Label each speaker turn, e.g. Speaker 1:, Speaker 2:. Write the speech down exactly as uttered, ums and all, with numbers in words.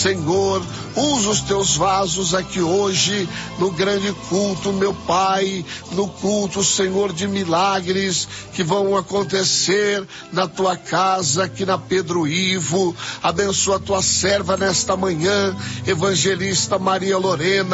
Speaker 1: Senhor, usa os teus vasos aqui hoje, no grande culto, meu Pai, no culto, Senhor, de milagres que vão acontecer na tua casa, aqui na Pedro Ivo. Abençoa a tua serva nesta manhã, evangelista Maria Lorena.